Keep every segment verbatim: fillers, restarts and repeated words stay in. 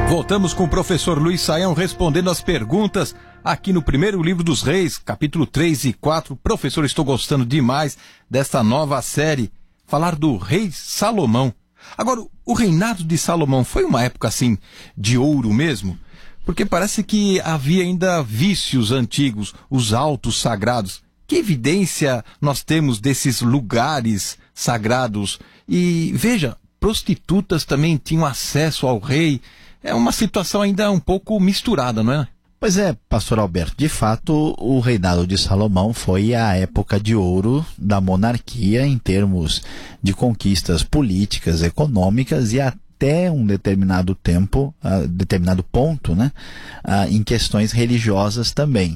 Voltamos com o professor Luiz Saião respondendo as perguntas aqui no primeiro livro dos Reis, capítulo três e quatro. Professor, estou gostando demais desta nova série, falar do rei Salomão. Agora, o reinado de Salomão foi uma época assim de ouro mesmo? Porque parece que havia ainda vícios antigos, os altos sagrados. Que evidência nós temos desses lugares sagrados? E veja, prostitutas também tinham acesso ao rei. É uma situação ainda um pouco misturada, não é? Pois é, pastor Alberto, de fato o reinado de Salomão foi a época de ouro da monarquia em termos de conquistas políticas, econômicas e até um determinado tempo, uh, determinado ponto, né, uh, em questões religiosas também.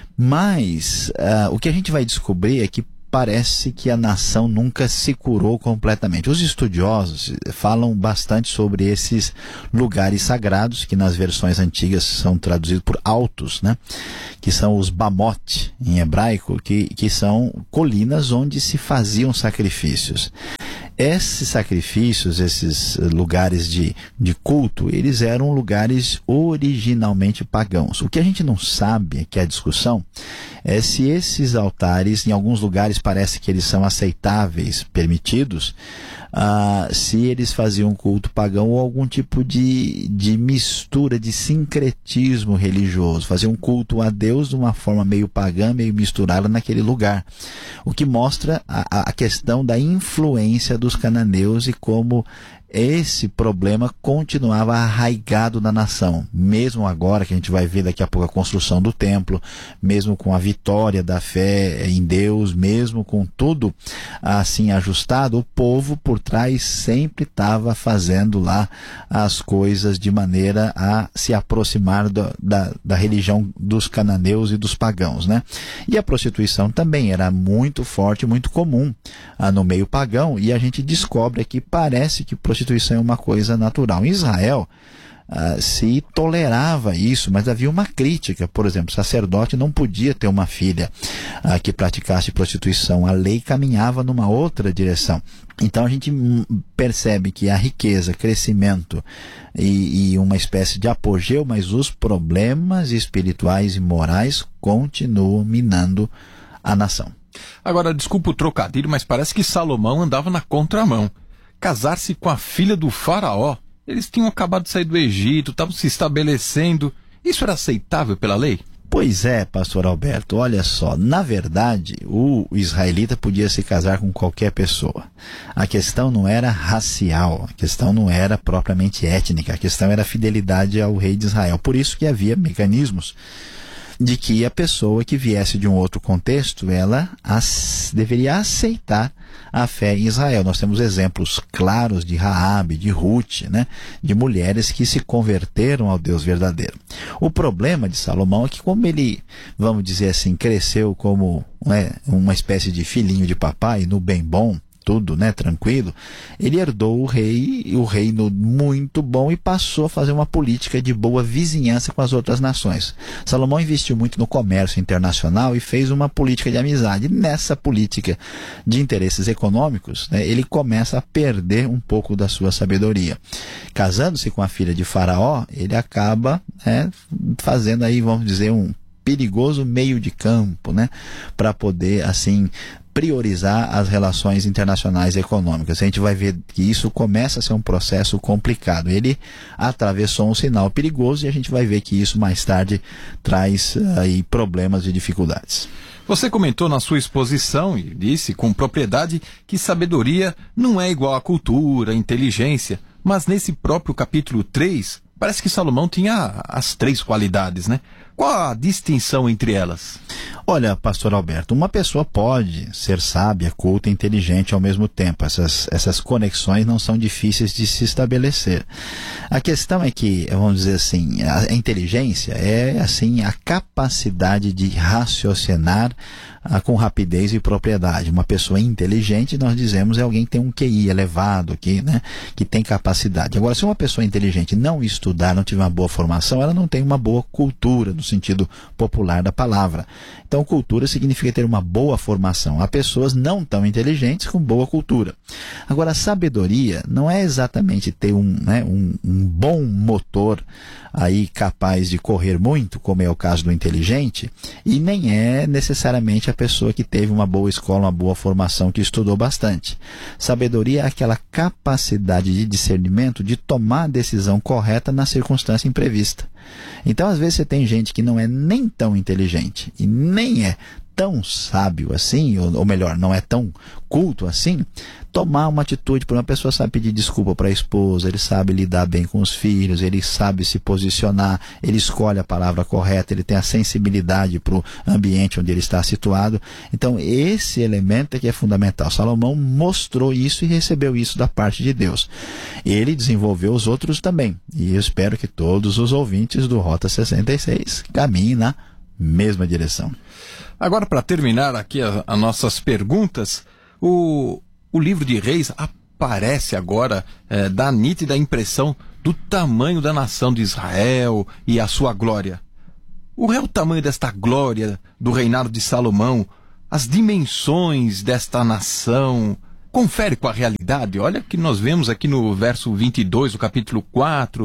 Mas uh, o que a gente vai descobrir é que parece que a nação nunca se curou completamente. Os estudiosos falam bastante sobre esses lugares sagrados, que nas versões antigas são traduzidos por altos, né? Que são os Bamot, em hebraico, que, que são colinas onde se faziam sacrifícios. Esses sacrifícios, esses lugares de, de culto, eles eram lugares originalmente pagãos. O que a gente não sabe, que é a discussão, é se esses altares, em alguns lugares parece que eles são aceitáveis, permitidos, ah, se eles faziam culto pagão ou algum tipo de, de mistura, de sincretismo religioso, faziam culto a Deus de uma forma meio pagã, meio misturada naquele lugar. O que mostra a, a questão da influência dos cananeus e como esse problema continuava arraigado na nação, mesmo agora que a gente vai ver daqui a pouco a construção do templo, mesmo com a vitória da fé em Deus, mesmo com tudo assim ajustado, o povo por trás sempre estava fazendo lá as coisas de maneira a se aproximar do, da, da religião dos cananeus e dos pagãos, né? E a prostituição também era muito forte, muito comum ah, no meio pagão, e a gente descobre que parece que prostituição Prostituição é uma coisa natural. Em Israel uh, se tolerava isso, mas havia uma crítica. Por exemplo, o sacerdote não podia ter uma filha uh, que praticasse prostituição. A lei caminhava numa outra direção. Então a gente percebe que a riqueza, crescimento e, e uma espécie de apogeu, mas os problemas espirituais e morais continuam minando a nação. Agora, desculpa o trocadilho, mas parece que Salomão andava na contramão. Casar-se com a filha do faraó. Eles tinham acabado de sair do Egito, estavam se estabelecendo. Isso era aceitável pela lei? Pois é, pastor Alberto, olha só, na verdade, o israelita podia se casar com qualquer pessoa. A questão não era racial, a questão não era propriamente étnica, a questão era a fidelidade ao rei de Israel. Por isso que havia mecanismos de que a pessoa que viesse de um outro contexto, ela as, deveria aceitar a fé em Israel. Nós temos exemplos claros de Raabe, de Ruth, né? De mulheres que se converteram ao Deus verdadeiro. O problema de Salomão é que, como ele, vamos dizer assim, cresceu como, né, uma espécie de filhinho de papai, no bem bom, tudo, né, tranquilo, ele herdou o rei, o reino muito bom e passou a fazer uma política de boa vizinhança com as outras nações. Salomão investiu muito no comércio internacional e fez uma política de amizade. Nessa política de interesses econômicos, né, ele começa a perder um pouco da sua sabedoria. Casando-se com a filha de Faraó, ele acaba, né, fazendo aí, vamos dizer, um perigoso meio de campo, né, para poder, assim, priorizar as relações internacionais e econômicas. A gente vai ver que isso começa a ser um processo complicado. Ele atravessou um sinal perigoso e a gente vai ver que isso mais tarde traz aí problemas e dificuldades. Você comentou na sua exposição e disse com propriedade que sabedoria não é igual a cultura, inteligência, mas nesse próprio capítulo três, parece que Salomão tinha as três qualidades, né? Qual a distinção entre elas? Olha, pastor Alberto, uma pessoa pode ser sábia, culta e inteligente ao mesmo tempo. Essas, essas conexões não são difíceis de se estabelecer. A questão é que, vamos dizer assim, a, a inteligência é, assim, a capacidade de raciocinar a, com rapidez e propriedade. Uma pessoa inteligente, nós dizemos, é alguém que tem um Q I elevado, que, né, que tem capacidade. Agora, se uma pessoa inteligente não estudar, não tiver uma boa formação, ela não tem uma boa cultura, no sentido popular da palavra. Então, cultura significa ter uma boa formação. Há pessoas não tão inteligentes com boa cultura. Agora, sabedoria não é exatamente ter um, né, um, um bom motor aí capaz de correr muito, como é o caso do inteligente, e nem é necessariamente a pessoa que teve uma boa escola, uma boa formação, que estudou bastante. Sabedoria é aquela capacidade de discernimento de tomar a decisão correta na circunstância imprevista. Então, às vezes, você tem gente que não é nem tão inteligente e nem é tão sábio assim, ou, ou melhor, não é tão culto assim, tomar uma atitude. Por uma pessoa sabe pedir desculpa para a esposa, ele sabe lidar bem com os filhos, ele sabe se posicionar, ele escolhe a palavra correta, ele tem a sensibilidade para o ambiente onde ele está situado. Então, esse elemento é que é fundamental. Salomão mostrou isso e recebeu isso da parte de Deus. Ele desenvolveu os outros também. E eu espero que todos os ouvintes do Rota sessenta e seis caminhem na mesma direção. Agora, para terminar aqui as nossas perguntas, o, o livro de Reis aparece agora, é, dá nítida impressão do tamanho da nação de Israel e a sua glória. O real tamanho desta glória do reinado de Salomão, as dimensões desta nação, confere com a realidade. Olha que nós vemos aqui no verso vinte e dois do capítulo quatro,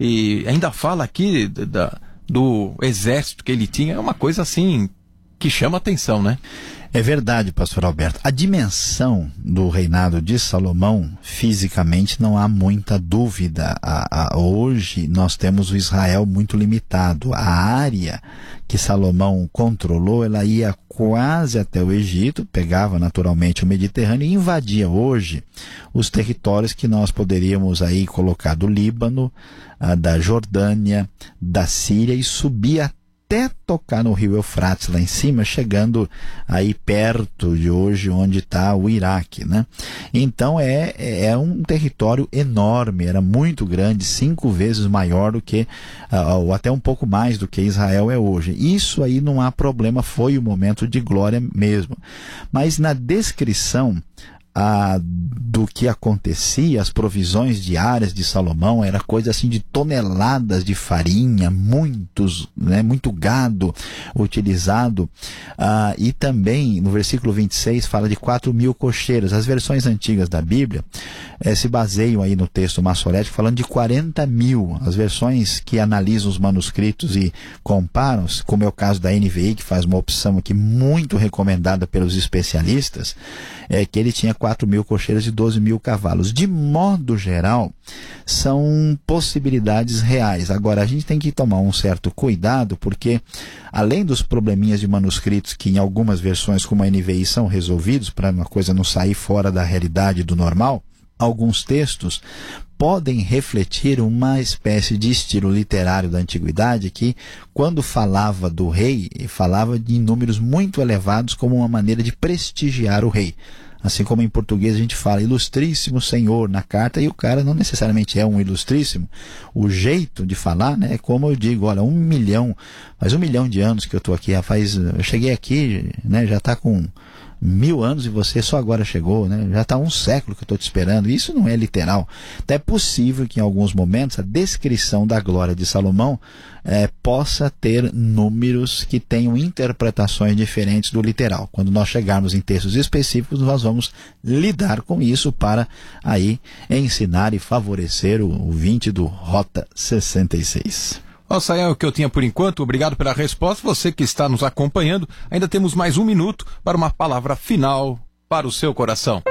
e ainda fala aqui da, do exército que ele tinha. É uma coisa assim que chama atenção, né? É verdade, pastor Alberto. A dimensão do reinado de Salomão, fisicamente, não há muita dúvida. A, a, hoje nós temos o Israel muito limitado. A área que Salomão controlou, ela ia quase até o Egito, pegava naturalmente o Mediterrâneo e invadia hoje os territórios que nós poderíamos aí colocar do Líbano, a, da Jordânia, da Síria, e subir até até tocar no rio Eufrates lá em cima, chegando aí perto de hoje onde está o Iraque, né? Então é, é um território enorme, era muito grande, cinco vezes maior do que, uh, ou até um pouco mais do que Israel é hoje. Isso aí não há problema, foi o momento de glória mesmo. Mas na descrição Ah, do que acontecia, as provisões diárias de Salomão, era coisa assim de toneladas de farinha, muitos, né, muito gado utilizado, ah, e também no versículo vinte e seis fala de quatro mil cocheiras. As versões antigas da Bíblia eh, se baseiam aí no texto maçorético falando de quarenta mil. As versões que analisam os manuscritos e comparam, como é o caso da N V I, que faz uma opção aqui muito recomendada pelos especialistas, é que ele tinha quatro mil cocheiras e doze mil cavalos. De modo geral, são possibilidades reais. Agora, a gente tem que tomar um certo cuidado, porque além dos probleminhas de manuscritos que em algumas versões, como a N V I, são resolvidos, para uma coisa não sair fora da realidade do normal, alguns textos podem refletir uma espécie de estilo literário da antiguidade que, quando falava do rei, falava de números muito elevados como uma maneira de prestigiar o rei. Assim como em português a gente fala ilustríssimo senhor na carta, e o cara não necessariamente é um ilustríssimo. O jeito de falar, né, é como eu digo, olha, um milhão, faz um milhão de anos que eu estou aqui, faz, eu cheguei aqui, né, já está com mil anos e você só agora chegou, né? Já está um século que eu estou te esperando. Isso não é literal. Então é possível que em alguns momentos a descrição da glória de Salomão é, possa ter números que tenham interpretações diferentes do literal. Quando nós chegarmos em textos específicos, nós vamos lidar com isso para aí ensinar e favorecer o ouvinte do Rota sessenta e seis. Nossa, é o que eu tinha por enquanto. Obrigado pela resposta. Você que está nos acompanhando, ainda temos mais um minuto para uma palavra final para o seu coração.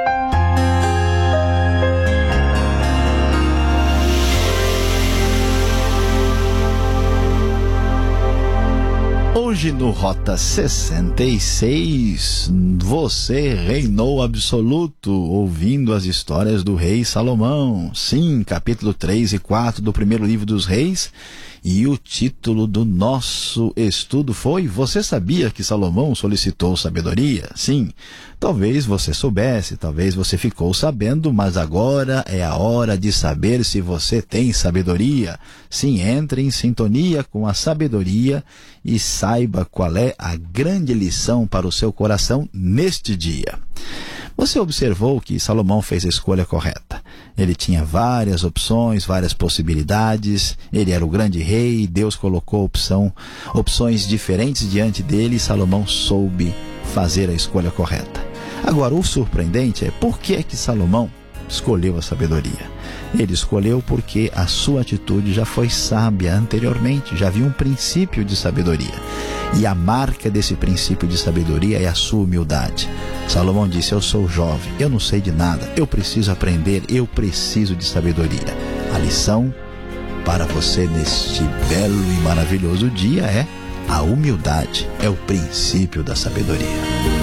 Hoje no Rota sessenta e seis, você reinou absoluto, ouvindo as histórias do rei Salomão. Sim, capítulo três e quatro do primeiro livro dos reis. E o título do nosso estudo foi: Você sabia que Salomão solicitou sabedoria? Sim, talvez você soubesse, talvez você ficou sabendo, mas agora é a hora de saber se você tem sabedoria. Sim, entre em sintonia com a sabedoria e saiba qual é a grande lição para o seu coração neste dia. Você observou que Salomão fez a escolha correta. Ele tinha várias opções, várias possibilidades. Ele era o grande rei, Deus colocou opção, opções diferentes diante dele e Salomão soube fazer a escolha correta. Agora, o surpreendente é por que que Salomão escolheu a sabedoria. Ele escolheu porque a sua atitude já foi sábia anteriormente, já havia um princípio de sabedoria. E a marca desse princípio de sabedoria é a sua humildade. Salomão disse, eu sou jovem, eu não sei de nada, eu preciso aprender, eu preciso de sabedoria. A lição para você neste belo e maravilhoso dia é a humildade, é o princípio da sabedoria.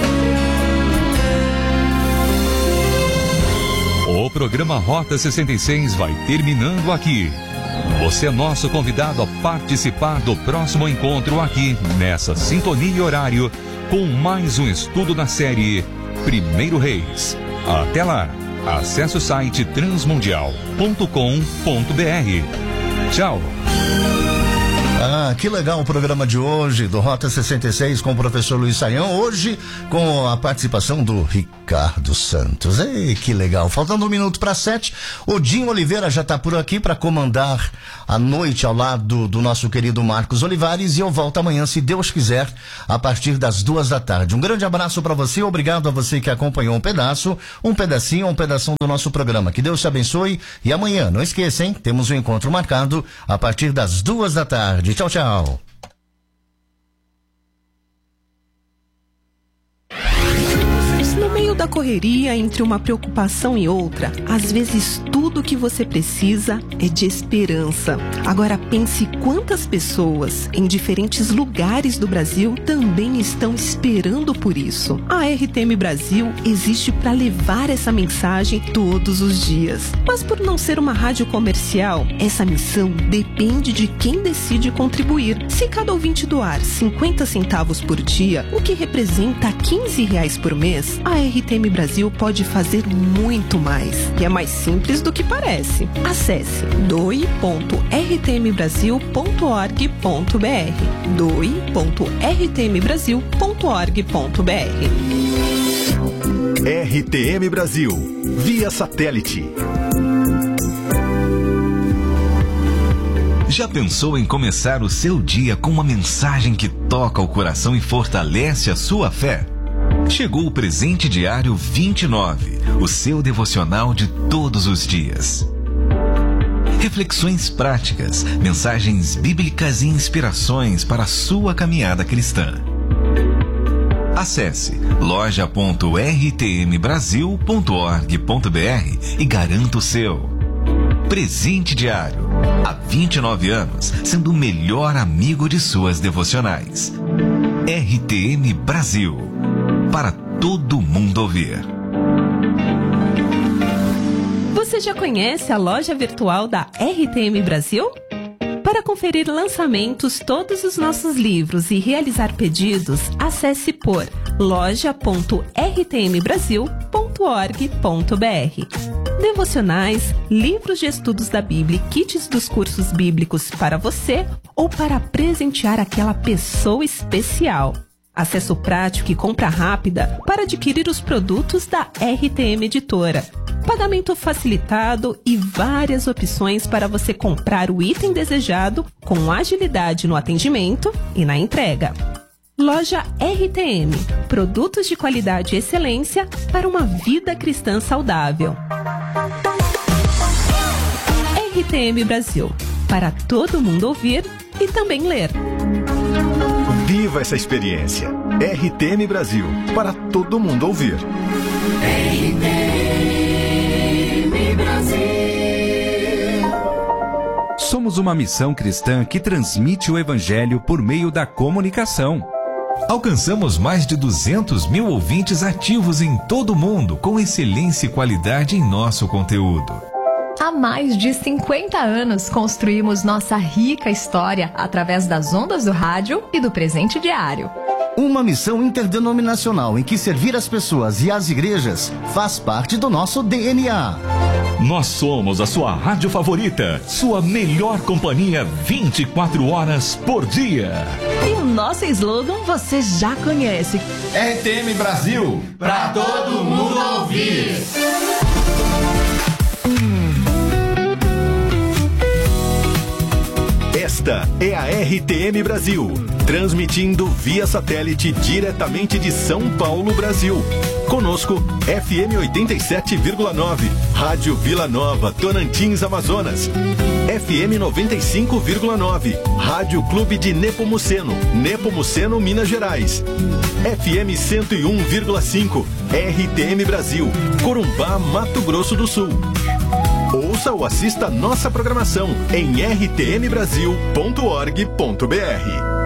O programa Rota sessenta e seis vai terminando aqui. Você é nosso convidado a participar do próximo encontro aqui, nessa sintonia e horário, com mais um estudo da série Primeiro Reis. Até lá, acesse o site transmundial ponto com ponto br. Tchau! Ah, que legal o programa de hoje do Rota sessenta e seis com o professor Luiz Saião, hoje com a participação do Ricardo Santos. Ei, que legal. Faltando um minuto para sete, o Dinho Oliveira já está por aqui para comandar a noite ao lado do nosso querido Marcos Olivares e eu volto amanhã, se Deus quiser, a partir das duas da tarde. Um grande abraço para você, obrigado a você que acompanhou um pedaço, um pedacinho, um pedação do nosso programa. Que Deus te abençoe e amanhã, não esqueça, hein? Temos um encontro marcado a partir das duas da tarde. Tchau, tchau. No meio da correria, entre uma preocupação e outra, às vezes tudo o que você precisa é de esperança. Agora pense quantas pessoas em diferentes lugares do Brasil também estão esperando por isso. A R T M Brasil existe para levar essa mensagem todos os dias. Mas por não ser uma rádio comercial, essa missão depende de quem decide contribuir. Se cada ouvinte doar cinquenta centavos por dia, o que representa quinze reais por mês, a R T M Brasil pode fazer muito mais. E é mais simples do que parece. Acesse doe ponto r t m brasil ponto org ponto b r doe ponto r t m brasil ponto org ponto b r. R T M Brasil, via satélite. Já pensou em começar o seu dia com uma mensagem que toca o coração e fortalece a sua fé? Chegou o Presente Diário vinte e nove, o seu devocional de todos os dias. Reflexões práticas, mensagens bíblicas e inspirações para a sua caminhada cristã. Acesse loja ponto r t m brasil ponto org ponto b r e garanta o seu. Presente Diário, há vinte e nove anos, sendo o melhor amigo de suas devocionais. R T M Brasil, para todo mundo ouvir. Você já conhece a loja virtual da R T M Brasil? Para conferir lançamentos, todos os nossos livros e realizar pedidos, acesse por loja ponto r t m brasil ponto org ponto b r. Devocionais, livros de estudos da Bíblia e kits dos cursos bíblicos para você ou para presentear aquela pessoa especial. Acesso prático e compra rápida para adquirir os produtos da R T M Editora. Pagamento facilitado e várias opções para você comprar o item desejado com agilidade no atendimento e na entrega. Loja R T M. Produtos de qualidade e excelência para uma vida cristã saudável. R T M Brasil. Para todo mundo ouvir e também ler. Viva essa experiência. R T M Brasil, para todo mundo ouvir. R T M Brasil. Somos uma missão cristã que transmite o Evangelho por meio da comunicação. Alcançamos mais de duzentos mil ouvintes ativos em todo o mundo, com excelência e qualidade em nosso conteúdo. Há mais de cinquenta anos construímos nossa rica história através das ondas do rádio e do Presente Diário. Uma missão interdenominacional em que servir as pessoas e as igrejas faz parte do nosso D N A. Nós somos a sua rádio favorita, sua melhor companhia vinte e quatro horas por dia. E o nosso slogan você já conhece. R T M Brasil, pra todo mundo ouvir. Esta é a R T M Brasil, transmitindo via satélite diretamente de São Paulo, Brasil. Conosco, F M oitenta e sete vírgula nove, Rádio Vila Nova, Tocantins, Amazonas. F M noventa e cinco vírgula nove, Rádio Clube de Nepomuceno, Nepomuceno, Minas Gerais. F M cento e um vírgula cinco, R T M Brasil, Corumbá, Mato Grosso do Sul. Ouça ou assista nossa programação em r t m brasil ponto org ponto b r.